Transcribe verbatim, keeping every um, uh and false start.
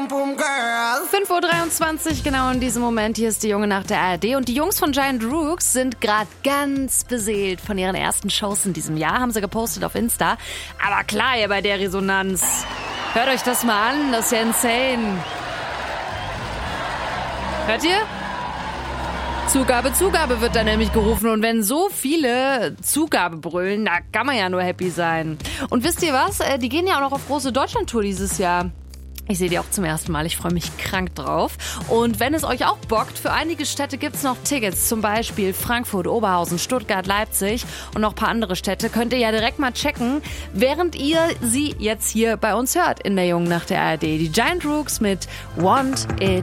fünf Uhr dreiundzwanzig, genau in diesem Moment. Hier ist die Junge Nacht der A R D. Und die Jungs von Giant Rooks sind gerade ganz beseelt von ihren ersten Shows in diesem Jahr. Haben sie gepostet auf Insta. Aber klar, ihr bei der Resonanz. Hört euch das mal an, das ist ja insane. Hört ihr? Zugabe, Zugabe wird da nämlich gerufen. Und wenn so viele Zugabe brüllen, da kann man ja nur happy sein. Und wisst ihr was? Die gehen ja auch noch auf große Deutschlandtour dieses Jahr. Ich sehe die auch zum ersten Mal. Ich freue mich krank drauf. Und wenn es euch auch bockt, für einige Städte gibt es noch Tickets. Zum Beispiel Frankfurt, Oberhausen, Stuttgart, Leipzig und noch ein paar andere Städte. Könnt ihr ja direkt mal checken, während ihr sie jetzt hier bei uns hört in der Jungen Nacht der A R D. Die Giant Rooks mit Want It